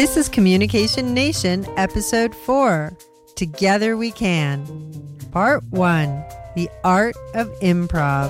This is Communication Nation, Episode 4, Together We Can. Part 1, The Art of Improv.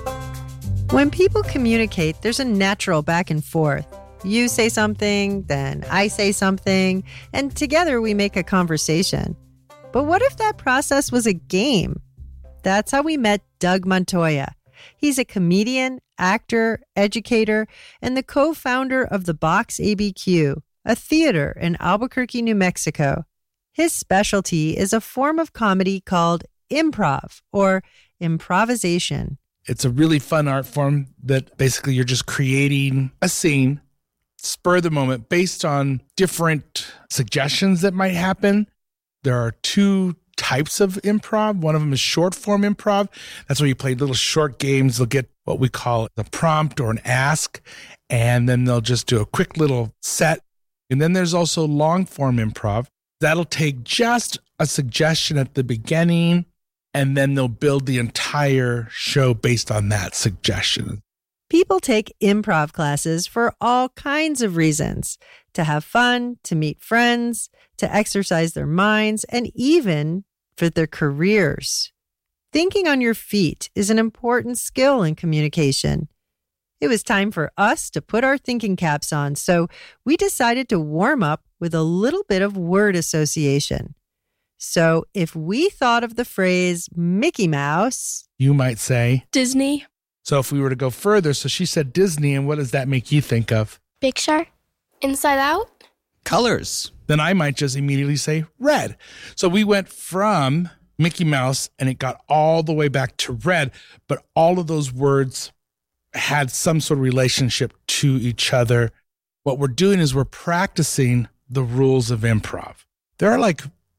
When people communicate, there's a natural back and forth. You say something, then I say something, and together we make a conversation. But what if that process was a game? That's how we met Doug Montoya. He's a comedian, actor, educator, and the co-founder of the Box ABQ, a theater in Albuquerque, New Mexico. His specialty is a form of comedy called improv or improvisation. It's a really fun art form that basically you're just creating a scene, spur of the moment, based on different suggestions that might happen. There are two types of improv. One of them is short form improv. That's where you play little short games. They'll get what we call a prompt or an ask, and then they'll just do a quick little set. And then there's also long form improv. That'll take just a suggestion at the beginning, and then they'll build the entire show based on that suggestion. People take improv classes for all kinds of reasons: to have fun, to meet friends, to exercise their minds, and even for their careers. Thinking on your feet is an important skill in communication. It was time for us to put our thinking caps on, so we decided to warm up with a little bit of word association. So if we thought of the phrase Mickey Mouse, you might say Disney. So if we were to go further, so she said Disney, and what does that make you think of? Big Shark. Inside Out. Colors. Then I might just immediately say red. So we went from Mickey Mouse and it got all the way back to red, but all of those words had some sort of relationship to each other. What we're doing is we're practicing the rules of improv. There are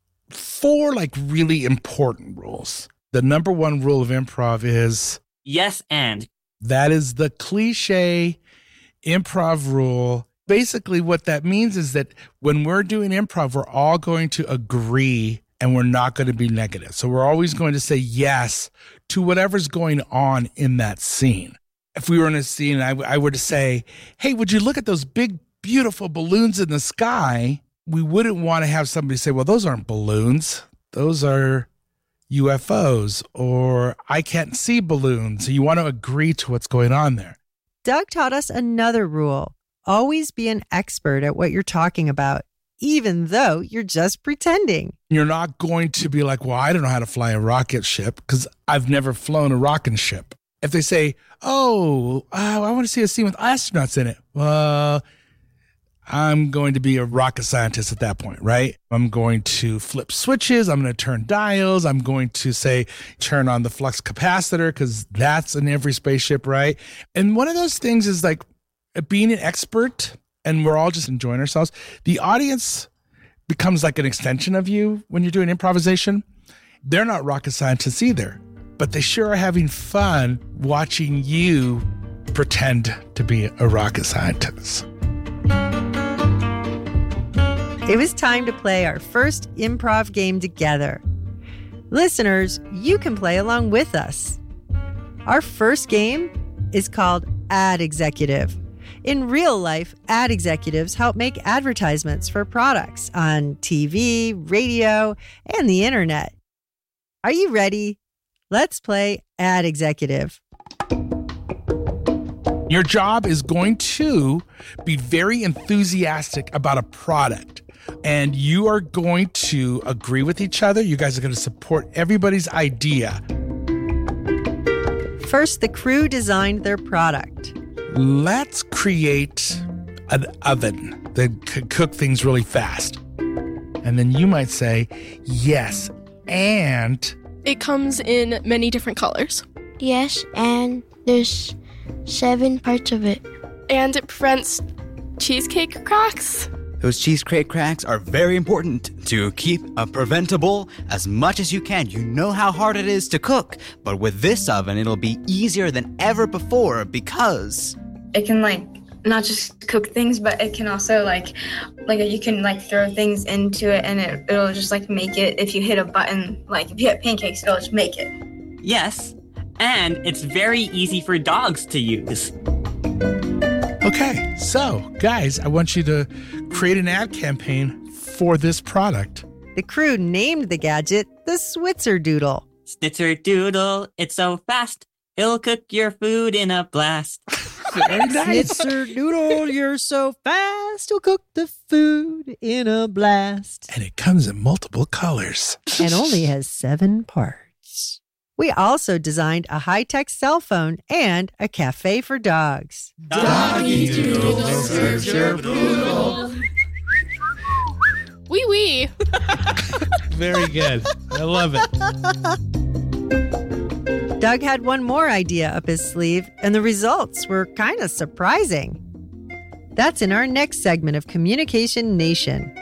four really important rules. The number one rule of improv is yes and. That is the cliche improv rule. Basically, what that means is that when we're doing improv, we're all going to agree and we're not going to be negative. So we're always going to say yes to whatever's going on in that scene. If we were in a scene and I were to say, hey, would you look at those big, beautiful balloons in the sky? We wouldn't want to have somebody say, well, those aren't balloons. Those are UFOs, or I can't see balloons. So you want to agree to what's going on there. Doug taught us another rule. Always be an expert at what you're talking about, even though you're just pretending. You're not going to be like, well, I don't know how to fly a rocket ship because I've never flown a rocket ship. If they say, I want to see a scene with astronauts in it. Well, I'm going to be a rocket scientist at that point, right? I'm going to flip switches. I'm going to turn dials. I'm going to say, turn on the flux capacitor because that's in every spaceship, right? And one of those things is like being an expert and we're all just enjoying ourselves. The audience becomes like an extension of you when you're doing improvisation. They're not rocket scientists either, but they sure are having fun watching you pretend to be a rocket scientist. It was time to play our first improv game together. Listeners, you can play along with us. Our first game is called Ad Executive. In real life, ad executives help make advertisements for products on TV, radio, and the internet. Are you ready? Let's play Ad Executive. Your job is going to be very enthusiastic about a product, and you are going to agree with each other. You guys are going to support everybody's idea. First, the crew designed their product. Let's create an oven that could cook things really fast. And then you might say, yes, and It comes in many different colors. Yes, and there's 7 parts of it. And it prevents cheesecake cracks. Those cheesecake cracks are very important to keep preventable as much as you can. You know how hard it is to cook, but with this oven, it'll be easier than ever before because it can not just cook things, but it can also you can throw things into it and it'll just make it. If you hit a button, if you hit pancakes, it'll just make it. Yes, and it's very easy for dogs to use. Okay, so guys, I want you to create an ad campaign for this product. The crew named the gadget the Switzer Doodle. Snitzer-doodle, it's so fast. It'll cook your food in a blast. Very nice. Snitzer Doodle, you're so fast. You'll cook the food in a blast. And it comes in multiple colors. And only has 7 parts. We also designed a high-tech cell phone and a cafe for dogs. Doggy doodle, serves your poodle. Wee wee. Very good. I love it. Doug had one more idea up his sleeve, and the results were kind of surprising. That's in our next segment of Communication Nation.